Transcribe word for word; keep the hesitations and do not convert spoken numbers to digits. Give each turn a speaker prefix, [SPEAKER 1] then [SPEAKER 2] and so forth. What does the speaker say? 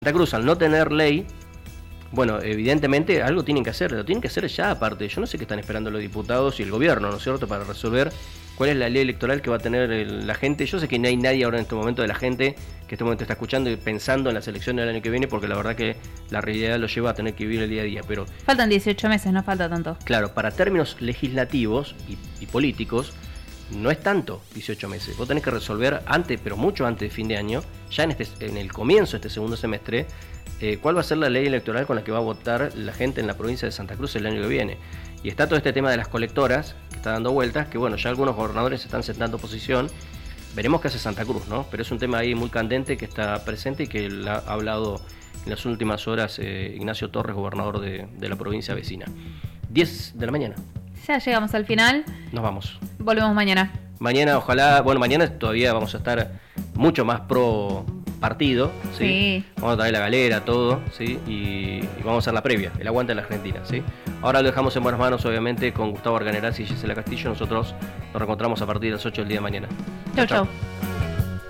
[SPEAKER 1] Santa Cruz, al no tener ley, bueno, evidentemente algo tienen que hacer, lo tienen que hacer ya aparte. Yo no sé qué están esperando los diputados y el gobierno, ¿no es cierto?, para resolver cuál es la ley electoral que va a tener el, la gente. Yo sé que no hay nadie ahora en este momento de la gente que en este momento está escuchando y pensando en las elecciones del año que viene, porque la verdad que la realidad lo lleva a tener que vivir el día a día. Pero
[SPEAKER 2] faltan dieciocho meses, no falta tanto.
[SPEAKER 1] Claro, para términos legislativos y, y políticos, no es tanto dieciocho meses. Vos tenés que resolver antes, pero mucho antes de fin de año, ya en, este, en el comienzo de este segundo semestre, eh, cuál va a ser la ley electoral con la que va a votar la gente en la provincia de Santa Cruz el año que viene. Y está todo este tema de las colectoras, que está dando vueltas, que bueno, ya algunos gobernadores están sentando posición. Veremos qué hace Santa Cruz, ¿no? Pero es un tema ahí muy candente que está presente y que ha hablado en las últimas horas eh, Ignacio Torres, gobernador de, de la provincia vecina. diez de la mañana.
[SPEAKER 2] Ya llegamos al final.
[SPEAKER 1] Nos vamos.
[SPEAKER 2] Volvemos mañana.
[SPEAKER 1] Mañana, ojalá, bueno, mañana todavía vamos a estar mucho más pro partido, ¿sí?
[SPEAKER 2] Sí.
[SPEAKER 1] Vamos a traer la galera, todo, ¿sí? Y, y vamos a hacer la previa, el aguante de la Argentina, ¿sí? Ahora lo dejamos en buenas manos, obviamente, con Gustavo Arganeraz y Gisela Castillo. Nosotros nos reencontramos a partir de las ocho del día de mañana.
[SPEAKER 2] Chau, chau. chau.